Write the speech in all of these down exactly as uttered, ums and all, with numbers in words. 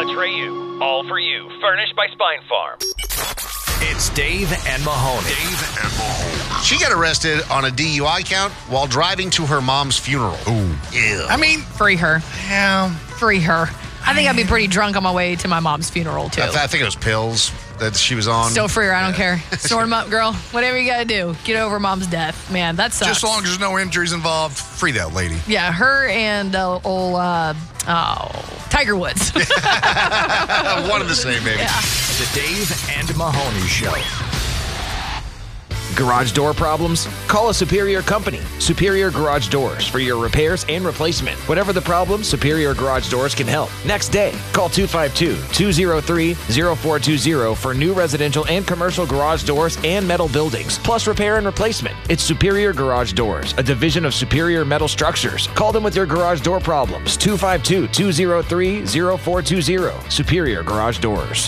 Treyu. All for you. Furnished by Spine Farm. It's Dave and Mahoney. Dave and Mahoney. She got arrested on a D U I count while driving to her mom's funeral. Ooh. Yeah. I mean, Free her. yeah. Free her. I think I'd be pretty drunk on my way to my mom's funeral, too. I, th- I think it was pills that she was on. Still free her. I don't care. Snort them up, girl. Whatever you got to do. Get over mom's death. Man, that sucks. Just as long as there's no injuries involved, free that lady. Yeah, her and uh, old uh, oh, Tiger Woods. One of the same, baby. Yeah. The Dave and Mahoney Show. Garage door problems? Call a Superior Company. Superior Garage Doors for your repairs and replacement. Whatever the problem, Superior Garage Doors can help. Next day, call two five two, two zero three, zero four two zero for new residential and commercial garage doors and metal buildings, plus repair and replacement. It's Superior Garage Doors, a division of Superior Metal Structures. Call them with your garage door problems. two five two, two zero three, zero four two zero. Superior Garage Doors.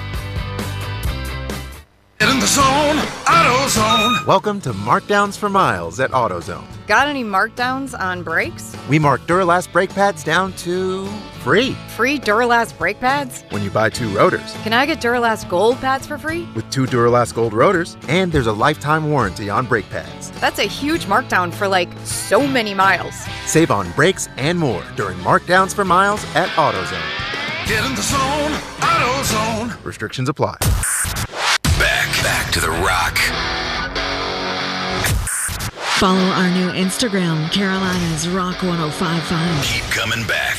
Get in the zone, AutoZone. Welcome to Markdowns for Miles at AutoZone. Got any markdowns on brakes? We mark Duralast brake pads down to free Free Duralast brake pads? when you buy two rotors. Can I get Duralast Gold pads for free? With two Duralast Gold rotors, and there's a lifetime warranty on brake pads. That's a huge markdown for like so many miles. Save on brakes and more during Markdowns for Miles at AutoZone. Get in the zone, AutoZone. Restrictions apply. Back, back to the rock. Follow our new Instagram, Carolina's Rock ten fifty-five. Keep coming back.